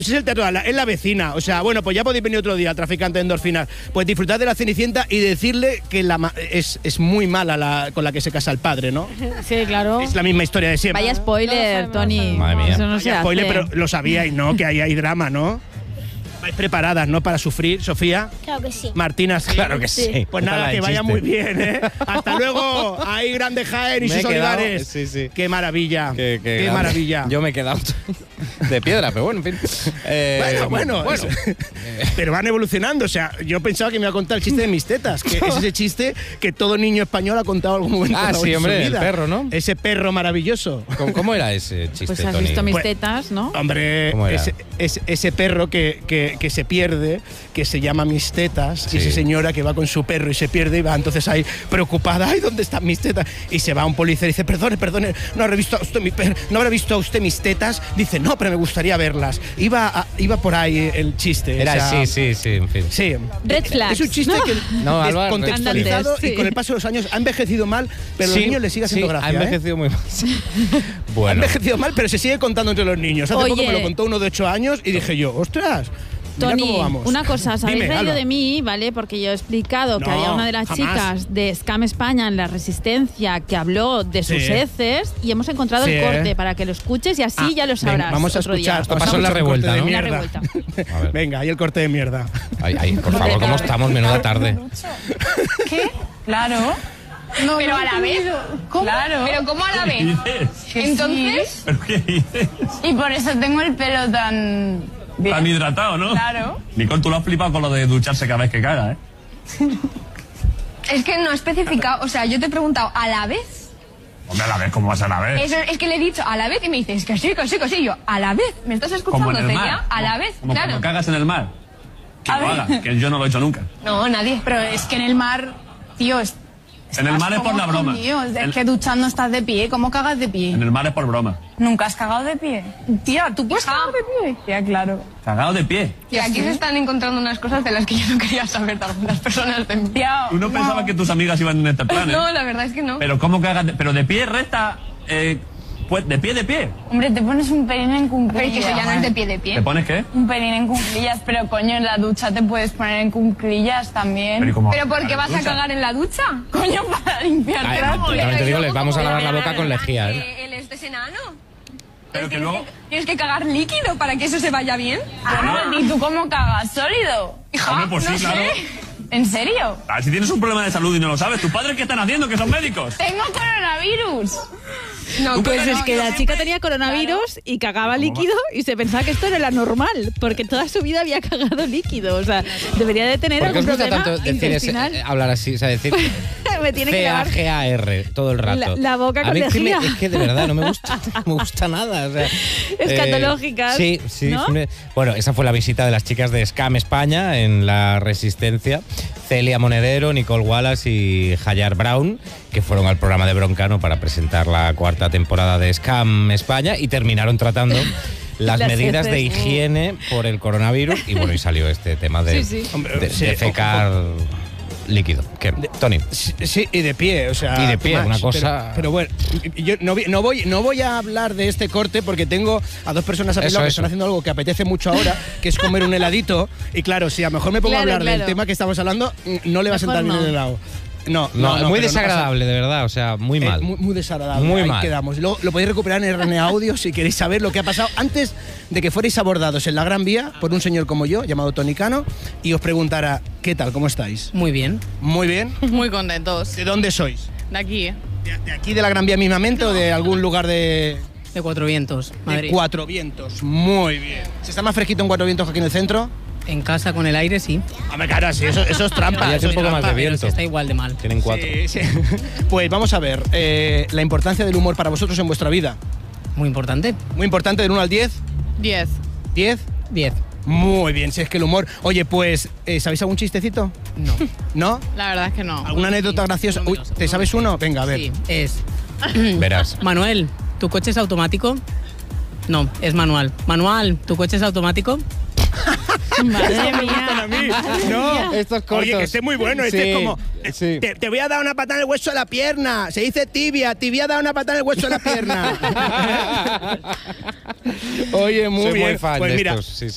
Es el teatro, es la vecina. O sea, bueno, pues ya podéis venir otro día, traficante de endorfinas. Pues disfrutad de la Cenicienta y decirle que es muy mala con la que se casa el padre, ¿no? Sí, claro. Es la misma historia de siempre. Vaya spoiler, No, Tony. Madre mía. Eso no se hace. Spoiler, pero lo sabíais, ¿no? Que ahí hay drama, ¿no? ¿Vais preparadas, no? Para sufrir, Sofía. Claro que sí. Martina, sí. Claro que sí. Pues nada, que vaya muy bien, ¿eh? Hasta luego. Ahí, Grande Jaén y Me he sus quedado- olivares. sí. Qué maravilla. Qué grande. maravilla. Yo me he quedado de piedra, pero bueno, en fin. Bueno. Pero van evolucionando. O sea, yo pensaba que me iba a contar el chiste de mis tetas, que es ese chiste que todo niño español ha contado en algún momento. Ah, sí, en su hombre, el vida. perro, ¿no? Ese perro maravilloso. ¿Cómo era ese chiste, Pues has Tony? visto mis Pues- tetas, ¿no? Hombre, ¿Cómo era? ese perro que se pierde, que se llama Mis Tetas, Sí. y esa señora que va con su perro y se pierde y va entonces ahí preocupada, ¡ay, dónde están mis tetas! Y se va a un policía y dice, perdone, ¿no habrá visto usted ¿no habrá visto usted mis tetas? Dice, no, pero me gustaría verlas. Iba por ahí el chiste. Era, o sea, sí, en fin. Sí. Red flags, Es un chiste ¿no? que No, Alba, contextualizado Andantes, sí. y con el paso de los años ha envejecido mal, pero a los niños les sigue haciendo gracia. ha envejecido muy mal. Ha Bueno, envejecido mal, pero se sigue contando entre los niños. Hace poco Oye. me lo contó uno de 8 años y dije yo, ostras, mira Tony, cómo vamos. una cosa, os habéis Dime, reído Alba. de mí, ¿vale? Porque yo he explicado que No, había una de las jamás. chicas de Scam España en La Resistencia que habló de sus Sí. heces y hemos encontrado Sí. el corte para que lo escuches y así ya lo sabrás. Venga, vamos a otro día. escuchar. Esto vamos a pasó en la escuchar el corte revuelta, de ¿no? La mierda. revuelta. A ver. Venga, ahí el corte de mierda. ay, por favor, ¿cómo estamos? Menuda tarde. ¿Qué? Claro. No, pero a la vez. ¿Cómo? Claro. Pero ¿cómo a la vez? Entonces, ¿Pero qué dices? Y por eso tengo el pelo tan bien. Tan hidratado, ¿no? Claro. Nicole, tú lo has flipado con lo de ducharse cada vez que caga, ¿eh? es que no he especificado, o sea, yo te he preguntado a la vez. Hombre, a la vez, ¿cómo vas a la vez? Eso, es que le he dicho a la vez y me dices que sí. Yo, a la vez. ¿Me estás escuchando, Como en el Celia? mar. A la vez, Como claro. cuando cagas en el mar. Que A lo ver. haga, que yo no lo he hecho nunca. No, nadie. Pero es que en el mar, tío, En el mar es por la broma. Tío, En- es que duchando estás de pie. ¿Cómo cagas de pie? En el mar es por broma. ¿Nunca has cagado de pie? Tía, ¿tú puedes cagar de pie? Tía, claro. Cagado de pie. Y aquí se están encontrando unas cosas de las que yo no quería saber de algunas personas de mí. Tía, Tú no pensabas que tus amigas iban en este plan, ¿eh? No, la verdad es que no. Pero ¿cómo cagas de... Pero de pie recta... pues de pie. Hombre, te pones un pelín en Pero cunclillas. es que eso ya no es de pie de ¿Te pie. pones qué? Un pelín en cunclillas, pero coño, en la ducha te puedes poner en cunclillas Pero ¿y también. cómo ¿Pero por cagar qué en vas a ducha? cagar en la ducha? Coño, para limpiar Ay, trastos. también te digo, les vamos a ¿Cómo lavar la voy boca con lejía, ¿eh? Él es enano. Pero que luego... Tienes que cagar líquido para que eso se vaya bien. Bueno, ¿y tú cómo cagas? ¿Sólido? Hija, Hombre, pues sí, no sé. claro. ¿En serio? Ah, si tienes un problema de salud y no lo sabes, ¿tus padres qué están haciendo? Que son médicos. ¡Tengo coronavirus! No, Pues pero es no, que no. la chica tenía coronavirus y cagaba líquido y se pensaba que esto no era normal, porque toda su vida había cagado líquido. O sea, debería de tener ¿Por qué os algún gusta problema tanto decir intestinal. hablar así? O sea, decir Me tiene que lavar C-A-G-A-R todo el rato. la boca A con mí es que lejía. es que de verdad no me gusta nada. O sea, Escatológicas, sí. ¿no? Bueno, esa fue la visita de las chicas de Scam España en La Resistencia. Celia Monedero, Nicole Wallace y Hayar Brown, que fueron al programa de Broncano para presentar la 4ª temporada de Scam España y terminaron tratando las medidas de heces. higiene por el coronavirus y bueno, y salió este tema de, Sí, sí. Hombre, de sí, defecar líquido. ¿Qué? Tony. Sí, y de pie, o sea. Y de pie, Max, una cosa- Pero bueno, yo no voy a hablar de este corte porque tengo a dos personas a mi lado que Eso. están haciendo algo que apetece mucho ahora, que es comer un heladito. Y claro, si a lo mejor me pongo a Claro, hablar del claro. tema que estamos hablando, no le va a Mejor sentar bien no. el helado. No, No, muy pero desagradable, de verdad, o sea, muy no pasa- mal. muy desagradable. Muy Ahí mal. quedamos. Luego lo podéis recuperar en RN Audio si queréis saber lo que ha pasado antes de que fuerais abordados en la Gran Vía por un señor como yo, llamado Tony Cano, y os preguntara, ¿qué tal? ¿Cómo estáis? Muy bien. Muy bien. Muy contentos. ¿De dónde sois? De aquí, ¿De aquí de la Gran Vía mismamente o de algún lugar de de Cuatro Vientos, Madrid. Cuatro Vientos? Muy bien. ¿Se está más fresquito en Cuatro Vientos que aquí en el centro? En casa con el aire, sí. Hombre, claro, sí, eso es trampa. Ahí hace eso un es poco más trampa. de Pero viento. se está igual de mal. Tienen 4. Sí, sí. Pues vamos a ver, la importancia del humor para vosotros en vuestra vida. Muy importante. Muy importante, del 1 al 10. 10. ¿10? 10. Muy bien, si es que el humor... Oye, pues, ¿sabéis algún chistecito? No. ¿No? La verdad es que no. ¿Alguna anécdota graciosa? Uy, ¿te sabes uno? Venga, a ver. Sí, es. Verás. Manuel, ¿tu coche es automático? No, es manual. Manuel, ¿tu coche es automático? Madre Me gustan mía. a mí. No. Estos cortos. Oye, que esté muy bueno. Este Sí, es como... sí. Te voy a dar una patada en el hueso de la pierna. Se dice tibia. Tibia da una patada en el hueso de la pierna. Oye, muy Soy bien. muy fan Pues de mira, estos, sí,